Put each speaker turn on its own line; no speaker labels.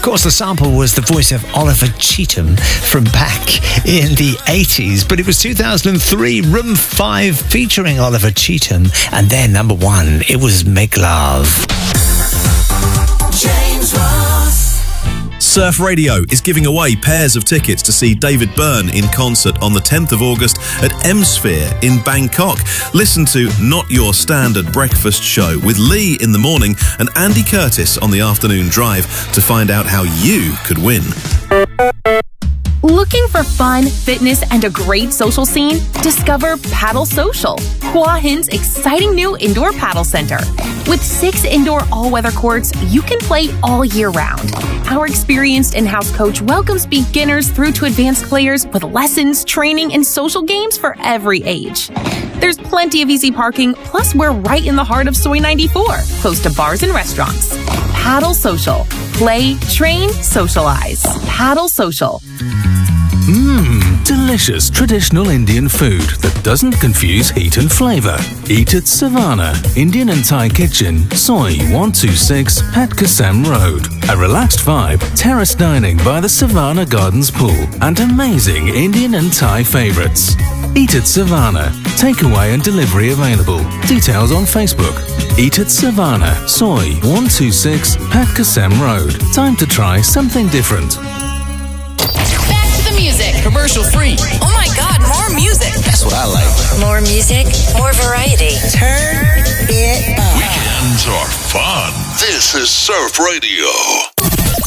course, the sample was the voice of Oliver Cheetham from back in the 80s, but it was 2003, Room 5 featuring Oliver Cheetham, and their number one, it was Make Love.
James Ross.
Surf Radio is giving away pairs of tickets to see David Byrne in concert on the 10th of August at M-Sphere in Bangkok. Listen to Not Your Standard Breakfast Show with Lee in the morning and Andy Curtis on the afternoon drive to find out how you could win.
Looking for fun, fitness, and a great social scene? Discover Paddle Social, Hua Hin's exciting new indoor paddle center. With 6 indoor all-weather courts, you can play all year round. Our experienced in-house coach welcomes beginners through to advanced players with lessons, training, and social games for every age. There's plenty of easy parking, plus we're right in the heart of Soi 94, close to bars and restaurants. Paddle Social. Play, train, socialize. Paddle Social.
Delicious traditional Indian food that doesn't confuse heat and flavor. Eat at Savannah, Indian and Thai Kitchen, Soi 126, Pat Kasem Road. A relaxed vibe, terrace dining by the Savannah Gardens pool, and amazing Indian and Thai favorites. Eat at Savannah. Takeaway and delivery available. Details on Facebook. Eat at Savannah, Soi 126, Pat Kasem Road. Time to try something different.
Music. Commercial free.
Oh my God, more music.
That's what I like.
More music, more variety. Turn it up.
Weekends are fun. This is Surf Radio.